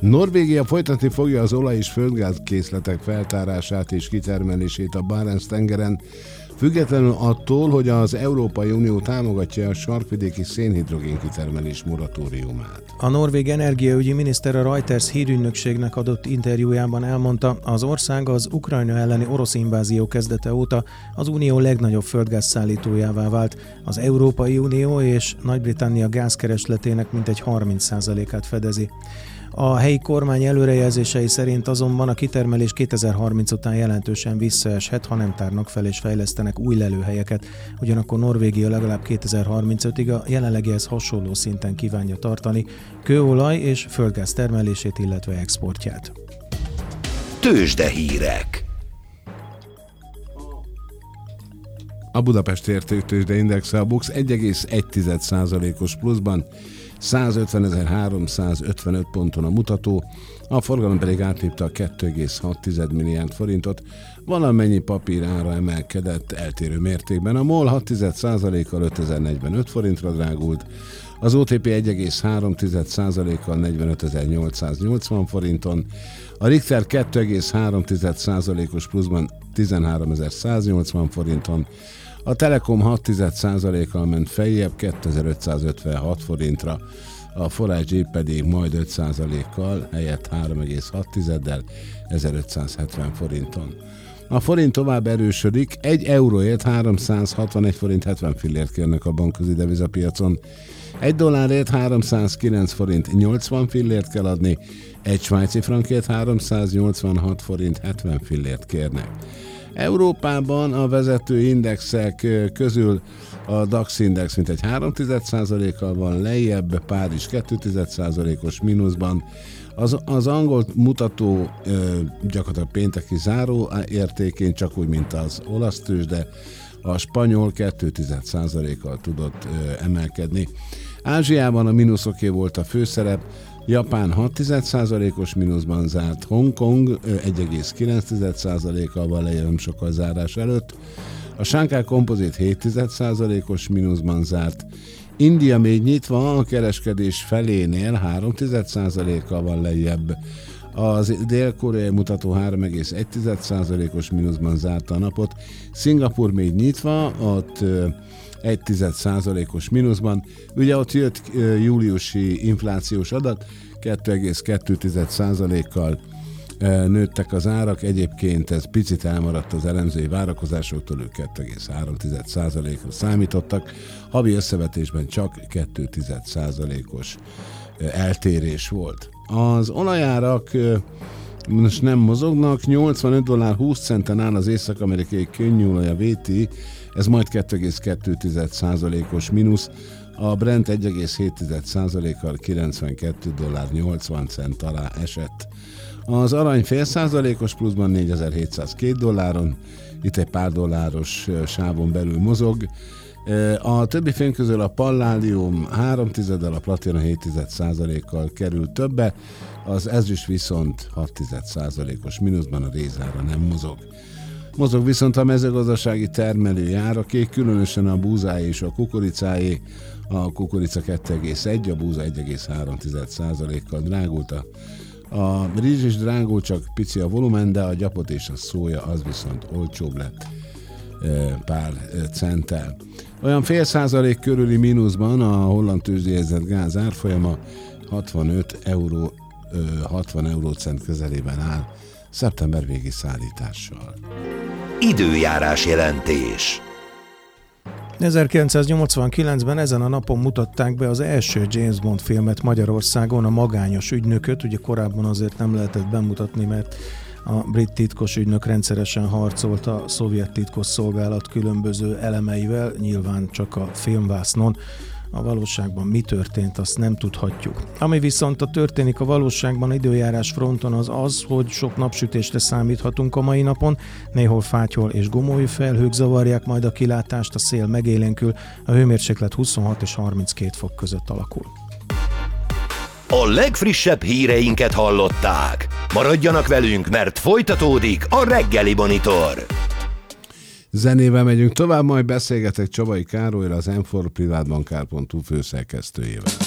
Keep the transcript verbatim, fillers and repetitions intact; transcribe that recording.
Norvégia folytatni fogja az olaj- és földgázkészletek feltárását és kitermelését a Barents-tengeren, függetlenül attól, hogy az Európai Unió támogatja a sarkvidéki szénhidrogén kitermelés moratóriumát. A norvég energiaügyi miniszter a Reuters hírügynökségnek adott interjújában elmondta, az ország az Ukrajna elleni orosz invázió kezdete óta az unió legnagyobb földgázszállítójává vált. Az Európai Unió és Nagy-Britannia gázkeresletének mintegy harminc százalékát fedezi. A helyi kormány előrejelzései szerint azonban a kitermelés kétezer-harminc után jelentősen visszaeshet, ha nem tárnak fel és fejlesztenek új lelőhelyeket. Ugyanakkor Norvégia legalább kétezer-harmincötig a jelenlegihez hasonló szinten kívánja tartani kőolaj és földgáz termelését, illetve exportját. Tőzsdehírek. A Budapest Értéktőzsdeindexe, a BUX egy egész egy százalékos pluszban, százötvenezer-háromszázötvenöt ponton a mutató, a forgalom pedig átlépte a két egész hat milliárd forintot, valamennyi papír ára emelkedett eltérő mértékben. A MOL hat százalékkal ötezer-negyvenöt forintra drágult, az o té pé egy egész három százalékkal negyvenötezer-nyolcszáznyolcvan forinton, a Richter két egész három százalékos pluszban tizenháromezer-száznyolcvan forinton, a Telekom hat százalékkal ment feljebb kétezer-ötszázötvenhat forintra, a Forage pedig majd öt százalékkal, helyett három egész hat-del ezerötszázhetven forinton. A forint tovább erősödik, egy euróért háromszázhatvanegy forint hetven fillért kérnek a bankközi devizapiacon, egy dollárért háromszázkilenc forint nyolcvan fillért kell adni, egy svájci frankért háromszáznyolcvanhat forint hetven fillért kérnek. Európában a vezető indexek közül a DAX index mintegy három százalékkal van lejjebb, Párizs két százalékos mínuszban, az, az angol mutató ö, gyakorlatilag pénteki záró értékén csak úgy, mint az olasz tőzsde, a spanyol két százalékkal tudott ö, emelkedni. Ázsiában a mínuszoké volt a főszerep, Japán hat százalékos mínuszban zárt, Hongkong egy egész kilenc százalékkal van lejjebb nem sokkal zárás előtt, a Shanghai Composite hét százalékos mínuszban zárt, India még nyitva a kereskedés felénél három százalékkal van lejjebb, az dél-koreai mutató három egész egy százalékos mínuszban zárta a napot, Szingapur még nyitva, ott egy százalékos mínuszban, ugye ott jött júliusi inflációs adat, két egész kettő százalékkal nőttek az árak, egyébként ez picit elmaradt az elemzői várakozásoktól, ők két egész három százalékra számítottak, havi összevetésben csak két százalékos eltérés volt. Az olajárak most nem mozognak, nyolcvanöt dollár húsz centen áll az észak-amerikai könnyűolaj, a vé té, ez majd két egész kettő százalékos mínusz, a Brent egy egész hét százalékkal kilencvenkét dollár nyolcvan cent alá esett. Az arany fél százalékos pluszban négyezer-hétszázkettő dolláron, itt egy pár dolláros sávon belül mozog. A többi fém közül a palládium három tizeddel, a platina hét százalékkal kerül többe, az ezüst viszont hat százalékos mínuszban, a rézára nem mozog. Mozog viszont a mezőgazdasági termelői áraké, különösen a búzáé és a kukoricáé, a kukorica két egész egy, a búza egy egész három százalékkal drágult, a, a rizs is drágul, csak pici a volumen, de a gyapot és a szója az viszont olcsóbb lett e, pár centtel. Olyan fél százalék körüli mínuszban a holland tőzsdéjegyzett gáz árfolyama hatvanöt euró, hatvan eurócent közelében áll, szeptember végi szállítással. Időjárás jelentés. ezerkilencszáznyolcvankilencben ezen a napon mutatták be az első James Bond filmet Magyarországon, a Magányos ügynököt. Ugye korábban azért nem lehetett bemutatni, mert a brit titkos ügynök rendszeresen harcolt a szovjet titkosszolgálat különböző elemeivel, nyilván csak a filmvásznon. A valóságban mi történt, azt nem tudhatjuk. Ami viszont a történik a valóságban időjárás fronton, az az, hogy sok napsütésre számíthatunk a mai napon, néhol fátyol és gomoly felhők zavarják majd a kilátást, a szél megélénkül, a hőmérséklet huszonhat és harminckét fok között alakul. A legfrissebb híreinket hallották. Maradjanak velünk, mert folytatódik a Reggeli Monitor. Zenével megyünk tovább, majd beszélgetek Csabai Károlyra, az M négy privátbankár pont hu főszerkesztőjével.